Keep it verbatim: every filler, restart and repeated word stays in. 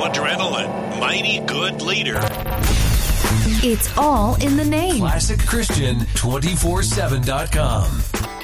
adrenaline. Mighty good leader. It's all in the name. Classic Christian two four seven dot com.